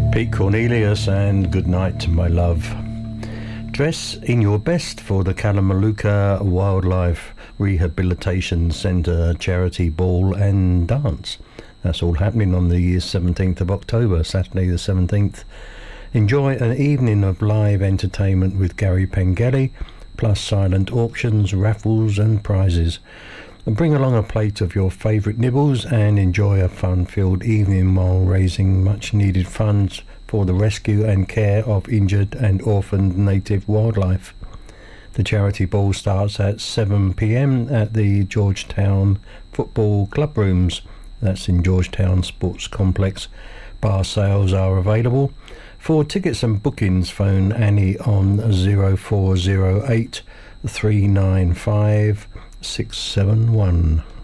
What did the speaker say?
Pete Cornelius and Good Night, My Love. Dress in your best for the Kalamalooka Wildlife Rehabilitation Centre charity ball and dance. That's all happening on the 17th of October, Saturday the 17th. Enjoy an evening of live entertainment with Gary Pengelly, plus silent auctions, raffles and prizes. And bring along a plate of your favourite nibbles and enjoy a fun-filled evening while raising much-needed funds for the rescue and care of injured and orphaned native wildlife. The charity ball starts at 7 p.m. at the Georgetown Football Club Rooms. That's in Georgetown Sports Complex. Bar sales are available. For tickets and bookings, phone Annie on 0408 395 671.